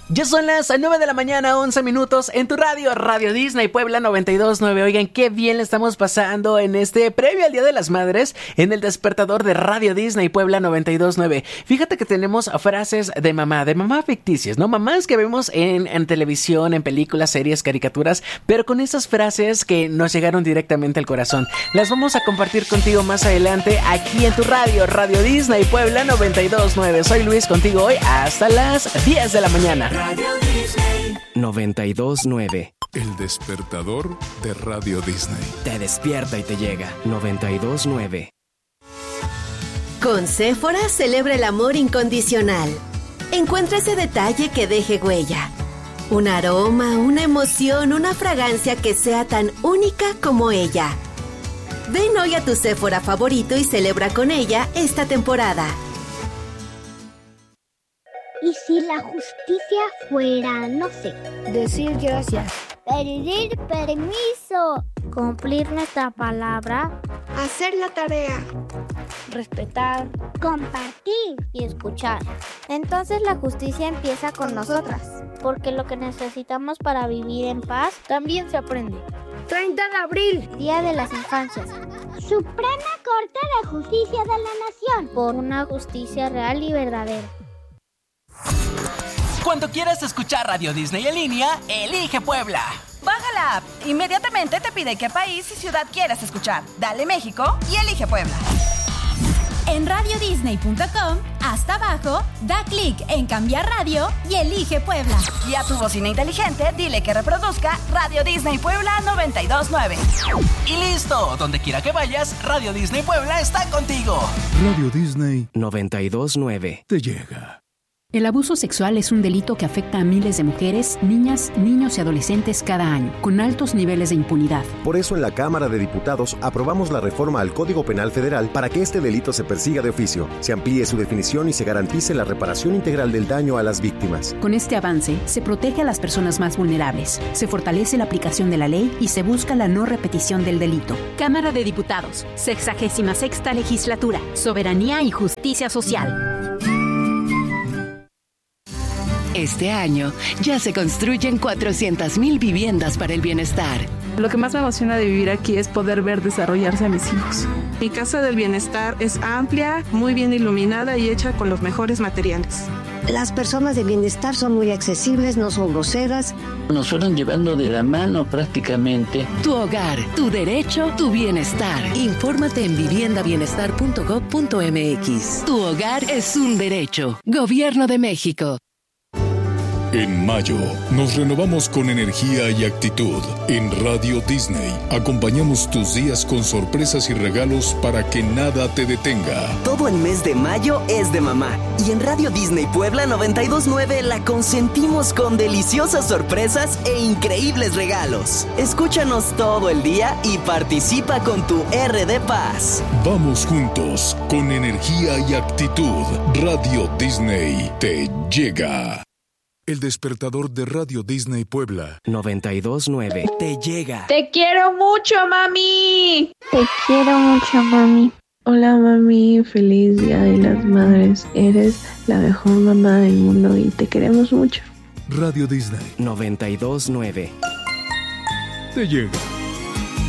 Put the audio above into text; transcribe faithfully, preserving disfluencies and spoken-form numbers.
Ya son las nueve de la mañana, once minutos, en tu radio, Radio Disney Puebla noventa y dos nueve. Oigan, qué bien le estamos pasando en este previo al Día de las Madres en el despertador de Radio Disney Puebla noventa y dos nueve. Fíjate que tenemos frases de mamá, de mamá ficticias, ¿no? Mamás que vemos en, en televisión, en películas, series, caricaturas, pero con esas frases que nos llegaron directamente al corazón. Las vamos a compartir contigo más adelante aquí en tu radio, Radio Disney Puebla noventa y dos nueve. Soy Luis, contigo hoy hasta las diez de la mañana. Radio Disney noventa y dos nueve. El despertador de Radio Disney. Te despierta y te llega. noventa y dos nueve. Con Sephora celebra el amor incondicional. Encuentra ese detalle que deje huella. Un aroma, una emoción, una fragancia que sea tan única como ella. Ven hoy a tu Sephora favorito y celebra con ella esta temporada. ¿Y si la justicia fuera, no sé, decir gracias, pedir permiso, cumplir nuestra palabra, hacer la tarea, respetar, compartir y escuchar? Entonces la justicia empieza con nosotras, porque lo que necesitamos para vivir en paz también se aprende. treinta de abril, Día de las Infancias. Suprema Corte de Justicia de la Nación. Por una justicia real y verdadera. Cuando quieras escuchar Radio Disney en línea, elige Puebla. Baja la app. Inmediatamente te pide qué país y ciudad quieres escuchar. Dale México y elige Puebla. En radio disney punto com, hasta abajo, da clic en cambiar radio y elige Puebla. Y a tu bocina inteligente, dile que reproduzca Radio Disney Puebla noventa y dos nueve. Y listo, donde quiera que vayas, Radio Disney Puebla está contigo. Radio Disney noventa y dos nueve. Te llega. El abuso sexual es un delito que afecta a miles de mujeres, niñas, niños y adolescentes cada año, con altos niveles de impunidad. Por eso en la Cámara de Diputados aprobamos la reforma al Código Penal Federal para que este delito se persiga de oficio, se amplíe su definición y se garantice la reparación integral del daño a las víctimas. Con este avance, se protege a las personas más vulnerables, se fortalece la aplicación de la ley y se busca la no repetición del delito. Cámara de Diputados, sexagésima sexta Legislatura, Soberanía y Justicia Social. Este año ya se construyen cuatrocientas mil viviendas para el bienestar. Lo que más me emociona de vivir aquí es poder ver desarrollarse a mis hijos. Mi Casa del Bienestar es amplia, muy bien iluminada y hecha con los mejores materiales. Las personas de bienestar son muy accesibles, no son groseras. Nos fueron llevando de la mano prácticamente. Tu hogar, tu derecho, tu bienestar. Infórmate en vivienda bienestar punto gob punto mx. Tu hogar es un derecho. Gobierno de México. En mayo, nos renovamos con energía y actitud. En Radio Disney, acompañamos tus días con sorpresas y regalos para que nada te detenga. Todo el mes de mayo es de mamá. Y en Radio Disney Puebla noventa y dos nueve la consentimos con deliciosas sorpresas e increíbles regalos. Escúchanos todo el día y participa con tu R D Paz. Vamos juntos, con energía y actitud. Radio Disney te llega. El despertador de Radio Disney Puebla noventa y dos nueve. Te llega. Te quiero mucho, mami. Te quiero mucho, mami. Hola, mami. Feliz Día de las Madres. Eres la mejor mamá del mundo y te queremos mucho. Radio Disney noventa y dos nueve. Te llega.